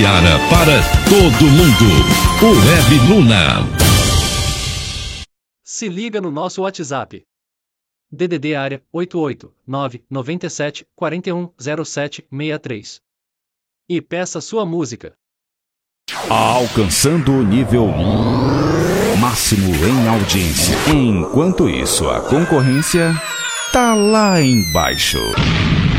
Para todo mundo, o Web Luna. Se liga no nosso WhatsApp. DDD área 88997410763. E peça sua música. Alcançando o nível máximo em audiência. Enquanto isso, a concorrência tá lá embaixo.